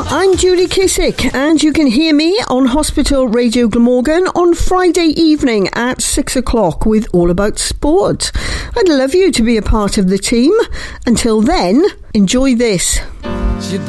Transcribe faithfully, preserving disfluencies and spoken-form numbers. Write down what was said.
I'm Julie Kissick, and you can hear me on Hospital Radio Glamorgan on Friday evening at six o'clock with All About Sport. I'd love you to be a part of the team. Until then, enjoy this.